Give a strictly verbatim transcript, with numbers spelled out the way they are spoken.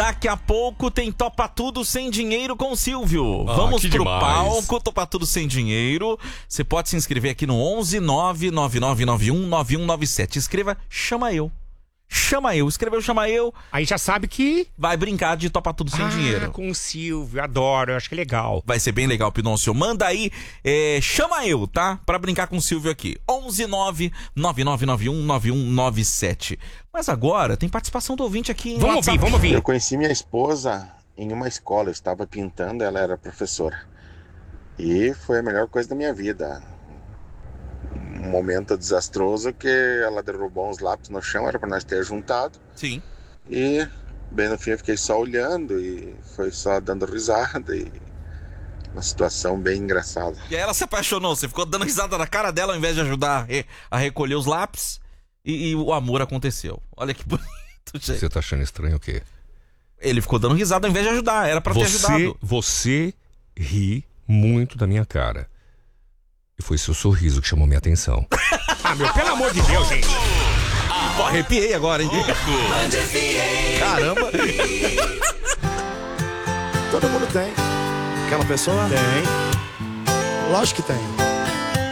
Daqui a pouco tem Topa Tudo Sem Dinheiro com o Silvio. Ah, Vamos que pro demais. palco, Topa Tudo Sem Dinheiro. Você pode se inscrever aqui no onze nove nove nove nove um nove um nove sete. Escreva Chama Eu. Chama Eu. Escreveu Chama Eu. Aí já sabe que... Vai brincar de Topa Tudo Sem ah, Dinheiro. com o Silvio, adoro, acho que é legal. Vai ser bem legal, Pinócio. Manda aí, é, Chama Eu, tá? Pra brincar com o Silvio aqui. onze nove nove nove nove um nove um nove sete. Mas agora tem participação do ouvinte aqui em Vamos WhatsApp. ouvir, vamos ouvir. Eu conheci minha esposa em uma escola, eu estava pintando, ela era professora. E foi a melhor coisa da minha vida. Um momento desastroso que ela derrubou uns lápis no chão, era para nós ter juntado. Sim. E bem no fim eu fiquei só olhando e foi só dando risada e uma situação bem engraçada. E aí ela se apaixonou, você ficou dando risada na cara dela ao invés de ajudar a, re- a recolher os lápis e, e o amor aconteceu. Olha que bonito, gente. Você tá achando estranho o quê? Ele ficou dando risada ao invés de ajudar, era pra ter Você, ajudado. você ri muito da minha cara. E foi seu sorriso que chamou minha atenção. Ah, meu, pelo amor de Deus, gente. Pô, arrepiei agora, hein? Caramba. Todo mundo tem. Aquela pessoa? Tem. Lógico que tem.